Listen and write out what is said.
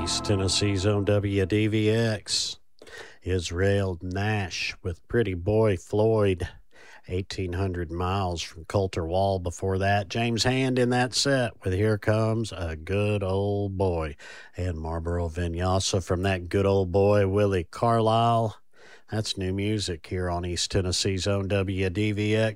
East Tennessee's own WDVX. Israel Nash with Pretty Boy Floyd. 1,800 miles from Coulter Wall before that. James Hand in that set with Here Comes a Good Old Boy. And Marlboro Vinyasa from that good old boy, Willie Carlisle. That's new music here on East Tennessee's own WDVX.